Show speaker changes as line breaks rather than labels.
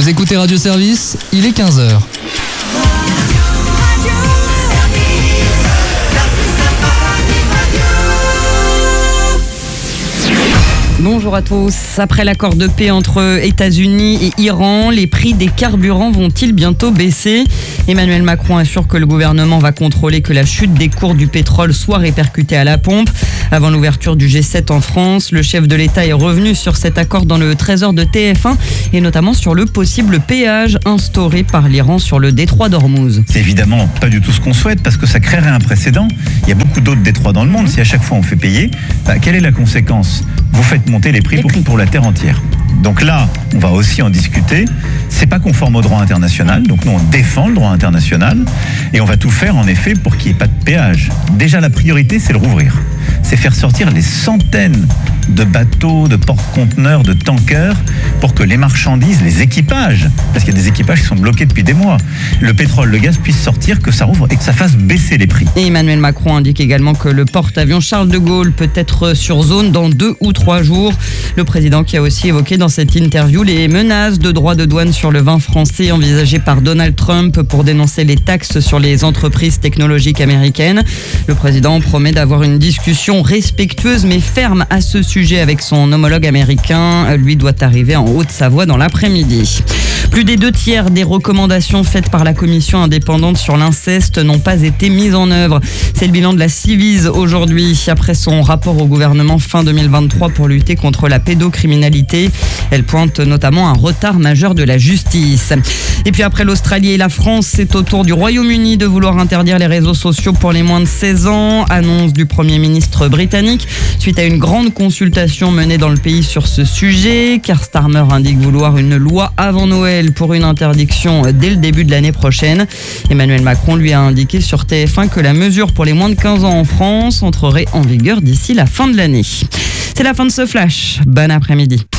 Vous écoutez Radio Service, il est 15h.
Bonjour à tous. Après l'accord de paix entre États-Unis et Iran, les prix des carburants vont-ils bientôt baisser ? Emmanuel Macron assure que le gouvernement va contrôler que la chute des cours du pétrole soit répercutée à la pompe. Avant l'ouverture du G7 en France, le chef de l'État est revenu sur cet accord dans le Trésor de TF1 et notamment sur le possible péage instauré par l'Iran sur le détroit d'Ormuz.
C'est évidemment pas du tout ce qu'on souhaite parce que ça créerait un précédent. Il y a beaucoup d'autres détroits dans le monde. Si à chaque fois on fait payer, quelle est la conséquence ? Vous faites monter les prix pour la terre entière. Donc là, on va aussi en discuter. C'est pas conforme au droit international. Donc nous, on défend le droit international et on va tout faire en effet pour qu'il n'y ait pas de péage. Déjà, la priorité, c'est le rouvrir. C'est faire sortir les centaines de bateaux, de porte-conteneurs, de tankers pour que les marchandises, les équipages, parce qu'il y a des équipages qui sont bloqués depuis des mois, le pétrole, le gaz puissent sortir, que ça rouvre et que ça fasse baisser les prix.
Et Emmanuel Macron indique également que le porte-avions Charles de Gaulle peut être sur zone dans 2 ou 3 jours. Le président qui a aussi évoqué dans cette interview les menaces de droits de douane sur le vin français envisagées par Donald Trump pour dénoncer les taxes sur les entreprises technologiques américaines. Le président promet d'avoir une discussion respectueuse mais ferme à ce sujet avec son homologue américain. Lui doit arriver en Haute-Savoie dans l'après-midi. Plus des 2/3 des recommandations faites par la commission indépendante sur l'inceste n'ont pas été mises en œuvre. C'est le bilan de la Ciivise aujourd'hui, après son rapport au gouvernement fin 2023 pour lutter contre la pédocriminalité. Elle pointe notamment un retard majeur de la justice. Et puis après l'Australie et la France, c'est au tour du Royaume-Uni de vouloir interdire les réseaux sociaux pour les moins de 16 ans. Annonce du Premier ministre britannique suite à une grande consultation menée dans le pays sur ce sujet. Keir Starmer indique vouloir une loi avant Noël pour une interdiction dès le début de l'année prochaine. Emmanuel Macron lui a indiqué sur TF1 que la mesure pour les moins de 15 ans en France entrerait en vigueur d'ici la fin de l'année. C'est la fin de ce flash. Bon après-midi.